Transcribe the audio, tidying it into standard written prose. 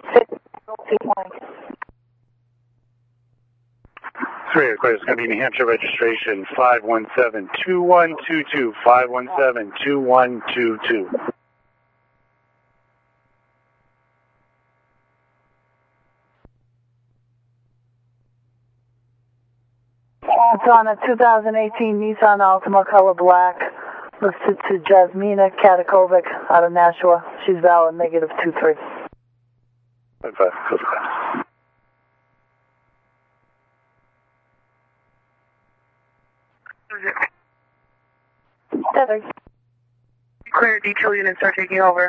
3, clear. It's going to be New Hampshire registration 517-2122, 517-2122. It's on a 2018 Nissan Altima color black, listed to Jasmina Katakovic out of Nashua. She's valid -23. Okay. Heather. Clear, detail units are taking over.